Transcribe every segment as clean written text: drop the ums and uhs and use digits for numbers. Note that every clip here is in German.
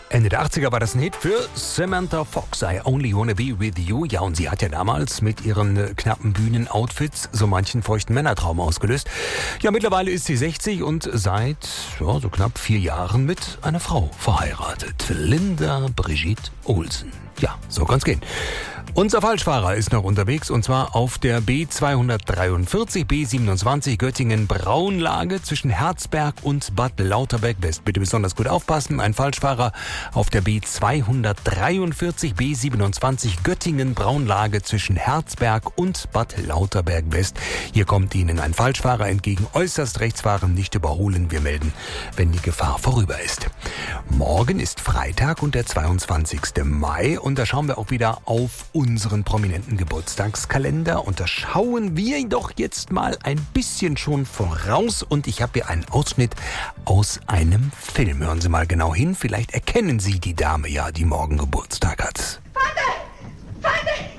Ende der 80er war das ein Hit für Samantha Fox, I Only Wanna Be With You. Ja, und sie hat ja damals mit ihren knappen Bühnenoutfits so manchen feuchten Männertraum ausgelöst. Ja, mittlerweile ist sie 60 und seit so knapp 4 Jahren mit einer Frau verheiratet. Linda Brigitte Olsen. Ja, so kann's gehen. Unser Falschfahrer ist noch unterwegs und zwar auf der B243, B27 Göttingen-Braunlage zwischen Herzberg und Bad Lauterberg West. Bitte besonders gut aufpassen. Ein Falschfahrer auf der B243, B27 Göttingen-Braunlage zwischen Herzberg und Bad Lauterberg West. Hier kommt Ihnen ein Falschfahrer entgegen. Äußerst rechts fahren, nicht überholen. Wir melden, wenn die Gefahr vorüber ist. Morgen ist Freitag und der 22. Mai und da schauen wir auch wieder auf unseren prominenten Geburtstagskalender und da schauen wir doch jetzt mal ein bisschen schon voraus und ich habe hier einen Ausschnitt aus einem Film. Hören Sie mal genau hin, vielleicht erkennen Sie die Dame ja, die morgen Geburtstag hat. Vater!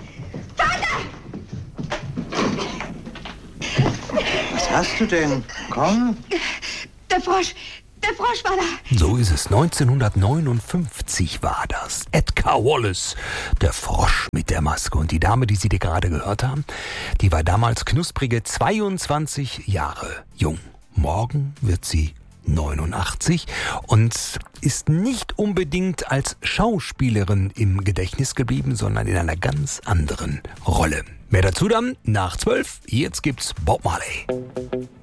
Was hast du denn? Komm. Der Frosch war da. So ist es. 1959 war das. Edgar Wallace, der Frosch mit der Maske. Und die Dame, die Sie gerade gehört haben, die war damals knusprige 22 Jahre jung. Morgen wird sie 89 und ist nicht unbedingt als Schauspielerin im Gedächtnis geblieben, sondern in einer ganz anderen Rolle. Mehr dazu dann nach 12. Jetzt gibt's Bob Marley.